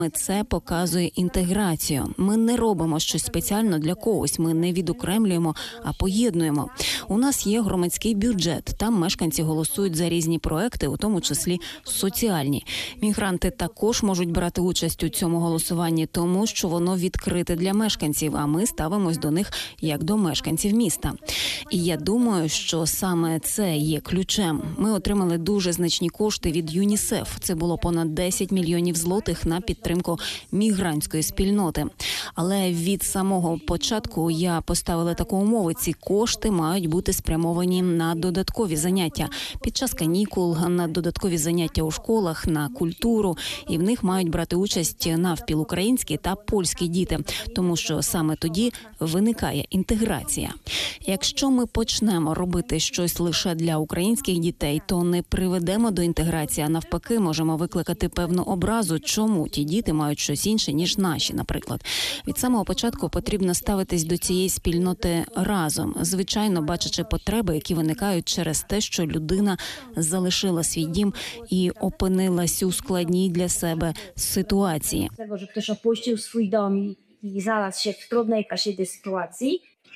Це показує інтеграцію. Ми не робимо щось спеціально для когось, ми не відокремлюємо, а поєднуємо. У нас є громадський бюджет, там мешканці голосують за різні проекти, у тому числі соціальні. Мігранти також можуть брати участь у цьому голосуванні, тому що воно відкрите для мешканців, а ми ставимось до них як до мешканців міста. І я думаю, що саме це є ключем. Ми отримали дуже значні кошти від ЮНІСЕФ. Це було понад 10 мільйонів злотих на підтримку мігрантської спільноти. Але від самого початку я поставила таку умову: ці кошти мають бути спрямовані на додаткові заняття під час канікул, на додаткові заняття у школах, на культуру. І в них мають брати участь навпіл українські та польські діти, тому що саме тоді виникає інтеграція. Якщо ми почнемо робити щось лише для українських дітей, то не приведемо до інтеграції, а навпаки можемо викликати певну образу, чому ті діти мають щось інше, ніж наші, наприклад. Від самого початку потрібно ставитись до цієї спільноти разом, звичайно, бачачи потреби, які виникають через те, що людина залишила свій дім і опинилась у складній для себе ситуації. Tego, że ktoś opuścił swój dom i znalazł się w trudnej, każdej sytuacji.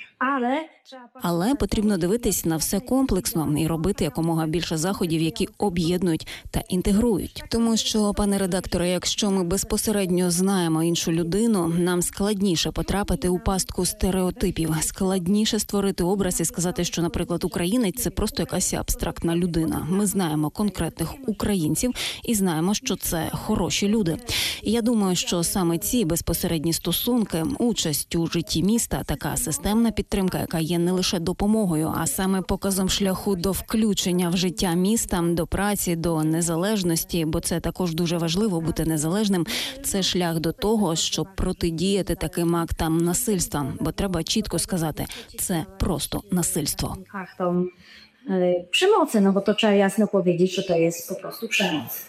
Але потрібно дивитись на все комплексно і робити якомога більше заходів, які об'єднують та інтегрують. Тому що, пане редакторе, якщо ми безпосередньо знаємо іншу людину, нам складніше потрапити у пастку стереотипів, складніше створити образ і сказати, що, наприклад, українець – це просто якась абстрактна людина. Ми знаємо конкретних українців і знаємо, що це хороші люди. І я думаю, що саме ці безпосередні стосунки, участь у житті міста, така системна підтримка, яка є не лише допомогою, а саме показом шляху до включення в життя міста, до праці, до незалежності, бо це також дуже важливо бути незалежним. Це шлях до того, щоб протидіяти таким актам насильства, бо треба чітко сказати, це просто насильство. Kartą przemocy, no bo to trzeba jasno powiedzieć, że to jest po prostu przemoc.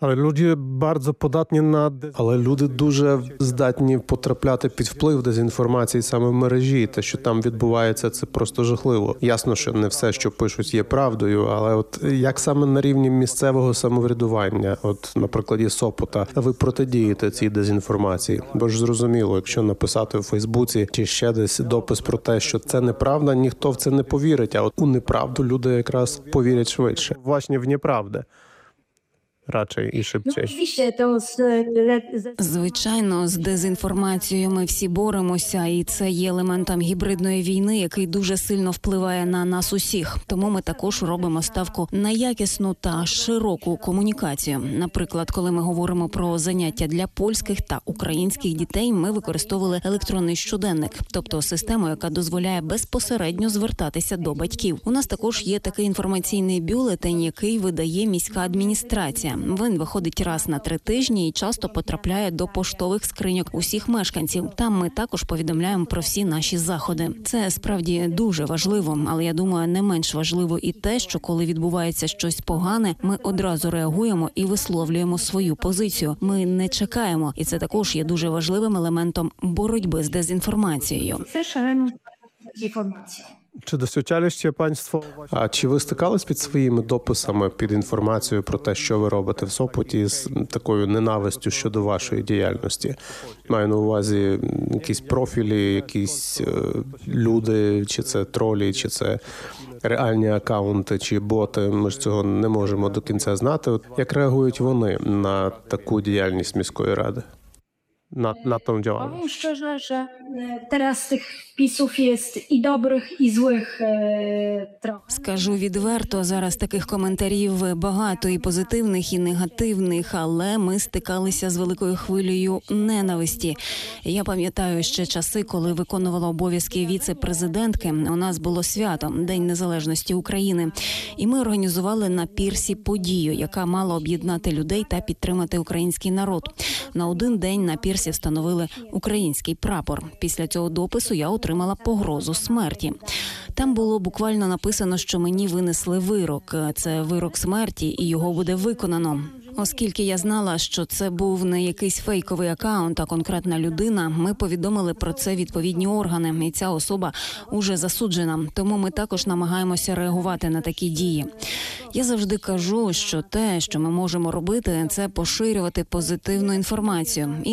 Але люди дуже здатні потрапляти під вплив дезінформації саме в мережі. Те, що там відбувається, це просто жахливо. Ясно, що не все, що пишуть, є правдою, але от як саме на рівні місцевого самоврядування, от на прикладі Сопота, ви протидієте цій дезінформації? Бо ж зрозуміло, якщо написати у Фейсбуці чи ще десь допис про те, що це неправда, ніхто в це не повірить, а от у неправду люди якраз повірять швидше. Власне, в неправди. Радше і швидше. Звичайно, з дезінформацією ми всі боремося, і це є елементом гібридної війни, який дуже сильно впливає на нас усіх. Тому ми також робимо ставку на якісну та широку комунікацію. Наприклад, коли ми говоримо про заняття для польських та українських дітей, ми використовували електронний щоденник, тобто систему, яка дозволяє безпосередньо звертатися до батьків. У нас також є такий інформаційний бюлетень, який видає міська адміністрація. Він виходить раз на 3 тижні і часто потрапляє до поштових скриньок усіх мешканців. Там ми також повідомляємо про всі наші заходи. Це справді дуже важливо, але я думаю, не менш важливо і те, що коли відбувається щось погане, ми одразу реагуємо і висловлюємо свою позицію. Ми не чекаємо, і це також є дуже важливим елементом боротьби з дезінформацією. Це шалена інформація. Чи досвідчалися панство? А чи ви стикались під своїми дописами, під інформацією про те, що ви робите в Сопоті, з такою ненавистю щодо вашої діяльності? Маю на увазі якісь профілі, якісь люди, чи це тролі, чи це реальні акаунти, чи боти. Ми ж цього не можемо до кінця знати. Як реагують вони на таку діяльність міської ради? Na tą działalność. Powiem szczerze, że teraz tych wpisów jest i dobrych, i złych trochę. Скажу відверто, зараз таких коментарів багато, і позитивних, і негативних, але ми стикалися з великою хвилею ненависті. Я пам'ятаю ще часи, коли виконувала обов'язки віце-президентки. У нас було свято – День Незалежності України. І ми організували на пірсі подію, яка мала об'єднати людей та підтримати український народ. На один день на пірсі встановили український прапор. Після цього допису я отримала погрозу смерті. Там було буквально написано, що мені винесли вирок. Це вирок смерті, і його буде виконано. Оскільки я знала, що це був не якийсь фейковий акаунт, а конкретна людина, ми повідомили про це відповідні органи, і ця особа уже засуджена. Тому ми також намагаємося реагувати на такі дії. Я завжди кажу, що те, що ми можемо робити, це поширювати позитивну інформацію.